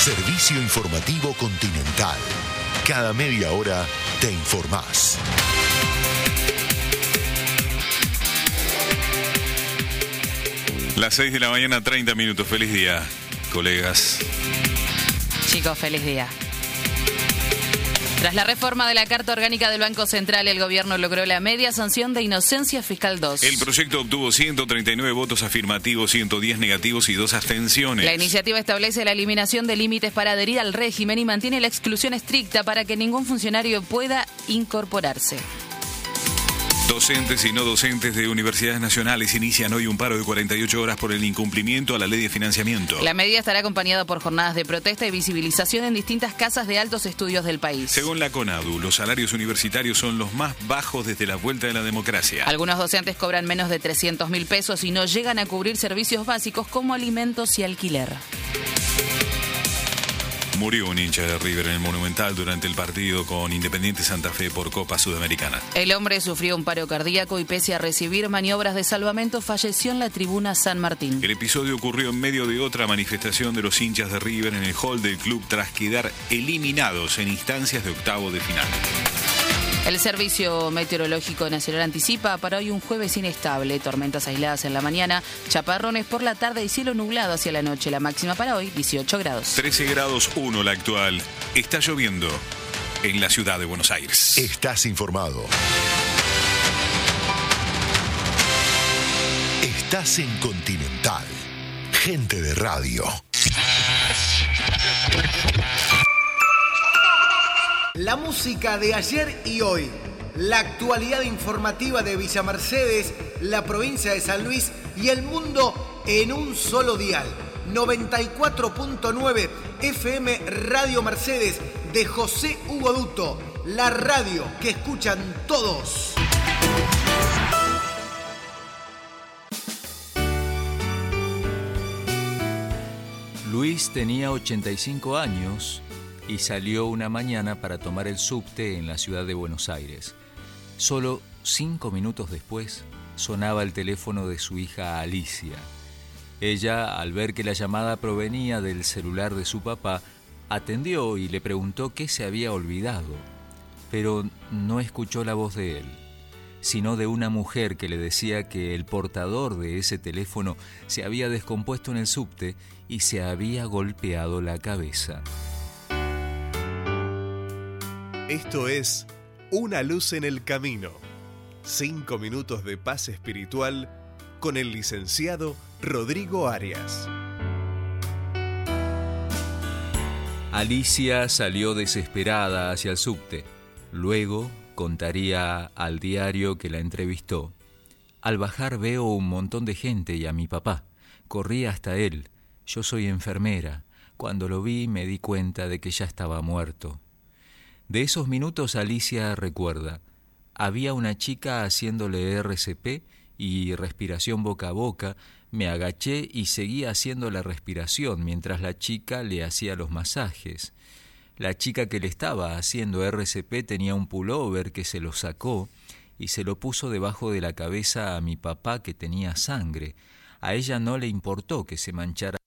Servicio informativo Continental. Cada media hora te informás. Las 6 de la mañana, 30 minutos. Feliz día, colegas. Chicos, feliz día. Tras la reforma de la Carta Orgánica del Banco Central, el gobierno logró la media sanción de inocencia fiscal 2. El proyecto obtuvo 139 votos afirmativos, 110 negativos y 2 abstenciones. La iniciativa establece la eliminación de límites para adherir al régimen y mantiene la exclusión estricta para que ningún funcionario pueda incorporarse. Docentes y no docentes de universidades nacionales inician hoy un paro de 48 horas por el incumplimiento a la ley de financiamiento. La medida estará acompañada por jornadas de protesta y visibilización en distintas casas de altos estudios del país. Según la CONADU, los salarios universitarios son los más bajos desde la vuelta de la democracia. Algunos docentes cobran menos de 300.000 pesos y no llegan a cubrir servicios básicos como alimentos y alquiler. Murió un hincha de River en el Monumental durante el partido con Independiente Santa Fe por Copa Sudamericana. El hombre sufrió un paro cardíaco y pese a recibir maniobras de salvamento falleció en la tribuna San Martín. El episodio ocurrió en medio de otra manifestación de los hinchas de River en el hall del club tras quedar eliminados en instancias de octavo de final. El Servicio Meteorológico Nacional anticipa para hoy un jueves inestable, tormentas aisladas en la mañana, chaparrones por la tarde y cielo nublado hacia la noche. La máxima para hoy, 18 grados. 13 grados 1 la actual. Está lloviendo en la ciudad de Buenos Aires. Estás informado. Estás en Continental. Gente de radio. La música de ayer y hoy, la actualidad informativa de Villa Mercedes, la provincia de San Luis y el mundo en un solo dial. 94.9 FM Radio Mercedes de José Hugo Duto, la radio que escuchan todos. Luis tenía 85 años y salió una mañana para tomar el subte en la ciudad de Buenos Aires. Solo 5 minutos después sonaba el teléfono de su hija Alicia. Ella, al ver que la llamada provenía del celular de su papá, atendió y le preguntó qué se había olvidado, pero no escuchó la voz de él, sino de una mujer que le decía que el portador de ese teléfono se había descompuesto en el subte y se había golpeado la cabeza. Esto es Una luz en el camino. 5 minutos de paz espiritual con el licenciado Rodrigo Arias. Alicia salió desesperada hacia el subte. Luego contaría al diario que la entrevistó. Al bajar veo un montón de gente y a mi papá. Corrí hasta él. Yo soy enfermera. Cuando lo vi me di cuenta de que ya estaba muerto. De esos minutos Alicia recuerda, había una chica haciéndole RCP y respiración boca a boca, me agaché y seguía haciendo la respiración mientras la chica le hacía los masajes. La chica que le estaba haciendo RCP tenía un pullover que se lo sacó y se lo puso debajo de la cabeza a mi papá que tenía sangre. A ella no le importó que se manchara